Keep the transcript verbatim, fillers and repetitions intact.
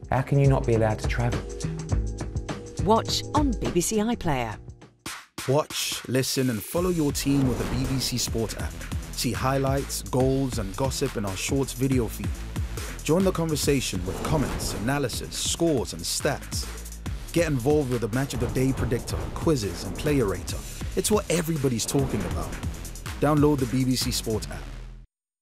How can you not be allowed to travel? Watch on B B C iPlayer. Watch, listen and follow your team with the B B C Sport app. See highlights, goals and gossip in our Shorts video feed. Join the conversation with comments, analysis, scores and stats. Get involved with the Match of the Day predictor, quizzes and player rater. It's what everybody's talking about. Download the B B C Sport app.